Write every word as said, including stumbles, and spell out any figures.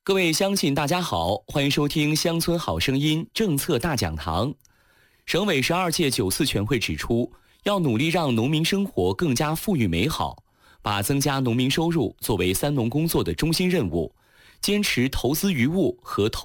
各位乡亲，大家好，欢迎收听《乡村好声音》政策大讲堂。省委十二届九次全会指出，要努力让农民生活更加富裕美好，把增加农民收入作为三农工作的中心任务，坚持投资于物和投